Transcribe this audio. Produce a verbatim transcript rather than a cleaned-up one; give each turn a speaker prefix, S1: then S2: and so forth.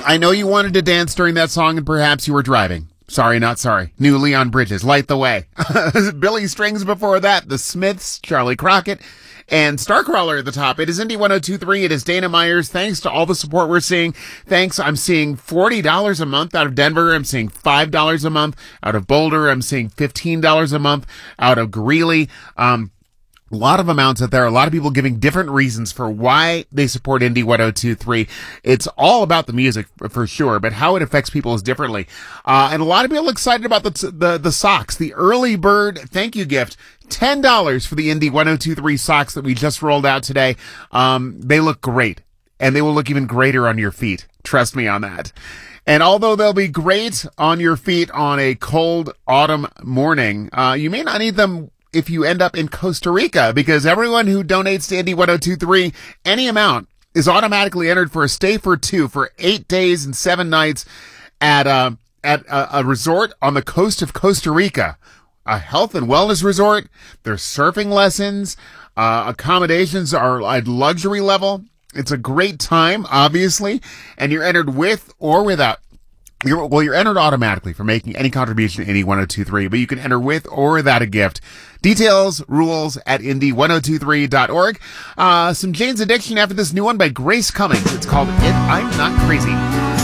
S1: I know you wanted to dance during that song and perhaps you were driving. Sorry, not sorry. New Leon Bridges, Light the Way. Billy Strings before that, The Smiths, Charlie Crockett, and Starcrawler at the top. It is Indy one oh two point three. It is Dana Myers. Thanks to all the support we're seeing. Thanks. I'm seeing forty dollars a month out of Denver. I'm seeing five dollars a month out of Boulder. I'm seeing fifteen dollars a month out of Greeley. Um, A lot of amounts out there, a lot of people giving different reasons for why they support Indy one oh two point three. It's all about the music for sure, but how it affects people is differently. Uh, and a lot of people excited about the, the, the socks, the early bird thank you gift. ten dollars for the Indy one oh two point three socks that we just rolled out today. Um, they look great, and they will look even greater on your feet. Trust me on that. And although they'll be great on your feet on a cold autumn morning, uh, you may not need them if you end up in Costa Rica, because everyone who donates to Indy one oh two point three, any amount, is automatically entered for a stay for two for eight days and seven nights at a, at a, a resort on the coast of Costa Rica, a health and wellness resort. There's surfing lessons, uh, accommodations are at luxury level. It's a great time, obviously, and you're entered with or without You're, well, you're entered automatically for making any contribution to Indy one oh two point three, but you can enter with or without a gift. Details, rules at Indy one oh two point three dot org. Uh, some Jane's Addiction after this new one by Grace Cummings. It's called It I'm Not Crazy.